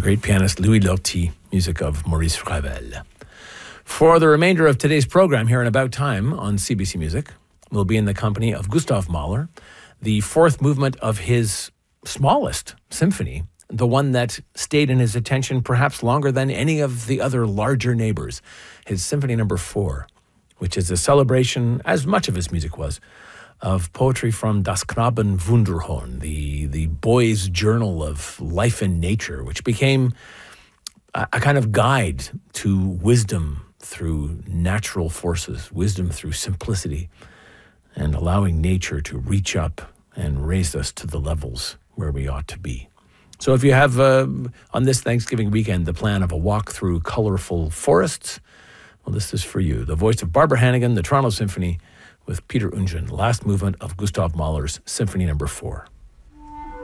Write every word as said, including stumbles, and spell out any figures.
great pianist Louis Lortie, music of Maurice Ravel. For the remainder of today's program here in About Time on C B C Music, we'll be in the company of Gustav Mahler, the fourth movement of his smallest symphony, the one that stayed in his attention perhaps longer than any of the other larger neighbors, his Symphony Number Four, which is a celebration, as much of his music was, of poetry from Das Knaben Wunderhorn, the, the boy's journal of life and nature, which became a, a kind of guide to wisdom through natural forces, wisdom through simplicity, and allowing nature to reach up and raise us to the levels where we ought to be. So if you have, uh, on this Thanksgiving weekend, the plan of a walk through colorful forests, well, this is for you. The voice of Barbara Hannigan, the Toronto Symphony, with Peter Oundjian, last movement of Gustav Mahler's Symphony Number Four.